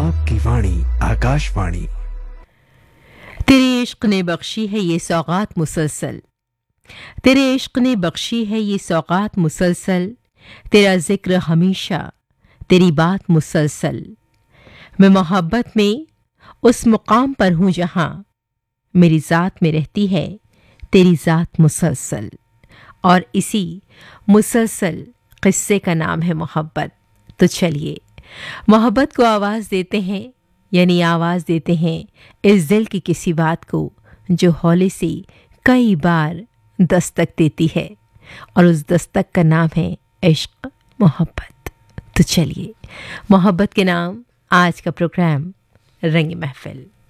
आपकी वाणी आकाशवाणी। तेरे इश्क ने बख्शी है ये सौगात मुसलसल, तेरे इश्क ने बख्शी है ये सौगात मुसलसल, तेरा जिक्र हमेशा तेरी बात मुसलसल। मैं मोहब्बत में उस मुकाम पर हूँ जहाँ मेरी ज़ात में रहती है तेरी ज़ात मुसलसल, और इसी मुसलसल किस्से का नाम है मोहब्बत। तो चलिए मोहब्बत को आवाज़ देते हैं, यानी आवाज़ देते हैं इस दिल की किसी बात को जो हौले से कई बार दस्तक देती है, और उस दस्तक का नाम है इश्क मोहब्बत। तो चलिए मोहब्बत के नाम आज का प्रोग्राम रंग महफिल।